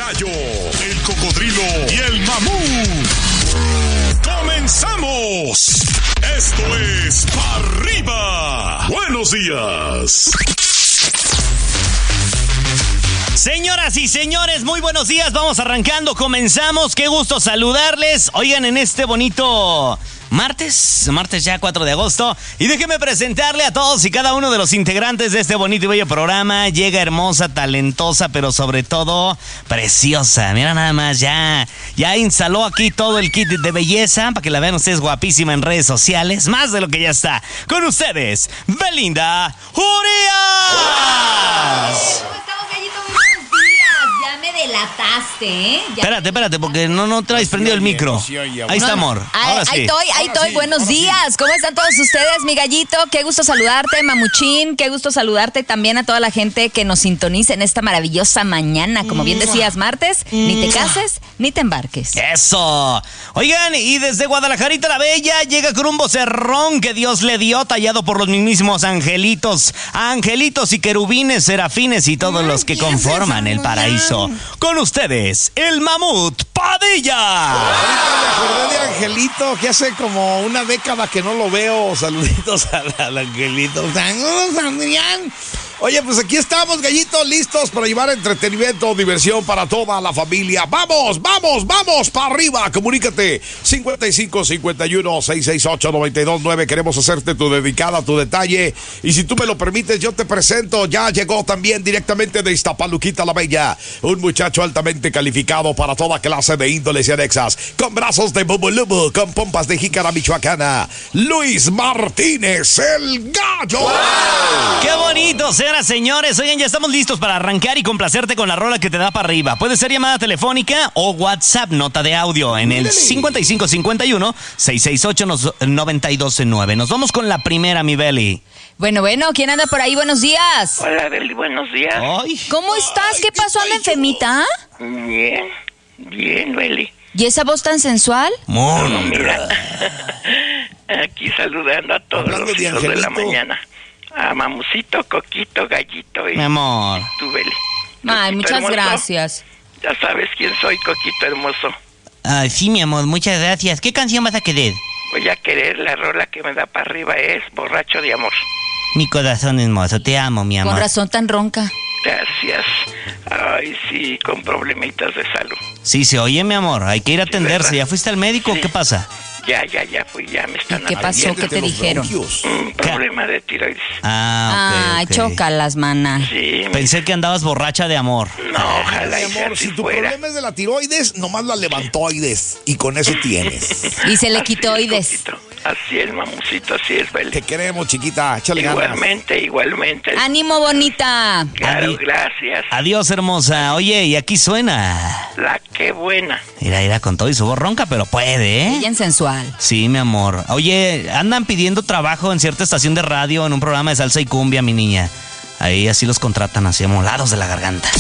gallo, el cocodrilo y el mamut. ¡Comenzamos! Esto es Pa' Arriba. Buenos días. Señoras y señores, muy buenos días. Vamos arrancando, comenzamos. Qué gusto saludarles. Oigan, en este bonito martes ya 4 de agosto. Y déjenme presentarle a todos y cada uno de los integrantes de este bonito y bello programa. Llega hermosa, talentosa, pero sobre todo preciosa. Mira nada más, ya instaló aquí todo el kit de belleza para que la vean ustedes guapísima en redes sociales. Más de lo que ya está. Con ustedes, Belinda Urias. Me delataste, ¿eh? Espérate, porque no traes prendido el micro. Ahí está, amor. Ahora sí. Ahí estoy. Buenos días. ¿Cómo están todos ustedes, mi gallito? Qué gusto saludarte, mamuchín. Qué gusto saludarte también a toda la gente que nos sintoniza en esta maravillosa mañana. Como bien decías, martes, ni te cases, ni te embarques. ¡Eso! Oigan, y desde Guadalajarita la Bella llega con un vocerrón que Dios le dio, tallado por los mismos angelitos y querubines, serafines y todos los que conforman el paraíso. Con ustedes, el mamut Padilla. Ahorita me acordé de Angelito, que hace como una década que no lo veo. Saluditos al Angelito. Saludos, Adrián. Oye, pues aquí estamos, gallitos, listos para llevar entretenimiento, diversión para toda la familia. ¡Vamos, para arriba! Comunícate, 5551-668-929. Queremos hacerte tu dedicada, tu detalle. Y si tú me lo permites, yo te presento. Ya llegó también directamente de Iztapaluquita la Bella, un muchacho altamente calificado para toda clase de índoles y anexas, con brazos de bubulubu, con pompas de jícara michoacana. Luis Martínez, el gallo. ¡Wow! ¡Qué bonito! Señoras, señores, oigan, ya estamos listos para arrancar y complacerte con la rola que te da para arriba. Puede ser llamada telefónica o WhatsApp, nota de audio en el 5551-668-929. Nos vamos con la primera, mi Beli. Bueno, ¿quién anda por ahí? Buenos días. Hola, Beli, buenos días. Ay. ¿Cómo estás? ¿Qué pasó? ¿Anda enfermita? Bien, Beli. ¿Y esa voz tan sensual? Mira, aquí saludando a todos Hablando los de hijos de la Angelito. mañana. A Mamucito, Coquito, Gallito y Mi amor. tú, Beli. Ay, Coquito muchas hermoso. gracias. Ya sabes quién soy, Coquito hermoso. Ay, sí, mi amor, muchas gracias. ¿Qué canción vas a querer? Voy a querer la rola que me da para arriba, es Borracho de Amor. Mi corazón hermoso, te amo, mi amor. Con razón tan ronca. Gracias. Ay, sí, con problemitas de salud. Sí, se oye, mi amor. Hay que ir a atenderse. ¿verdad? ¿Ya fuiste al médico? Sí. ¿Qué pasa? Ya fui, ya me están ¿Qué pasó? ¿Qué te dijeron? Un problema de tiroides. Ah, ok. Chócalas, mana. Sí, Pensé que andabas borracha de amor. no, ojalá Mi y sea amor, así si tu fuera. problema es de la tiroides, nomás la levantoides. Y con eso tienes. Y se le Así quitó es, oides. Coquito. Así es, mamucito, así es, Beli. Te queremos, chiquita. Échale ganas. Igualmente. ¡Ánimo, bonita! Claro, Adi- gracias. Adiós, hermosa. Oye, y aquí suena. La que buena. Mira, con todo y su voz ronca, pero puede, ¿eh? Ella en sensual. Sí, mi amor. Oye, andan pidiendo trabajo en cierta estación de radio en un programa de salsa y cumbia, mi niña. Ahí así los contratan, así amolados de la garganta.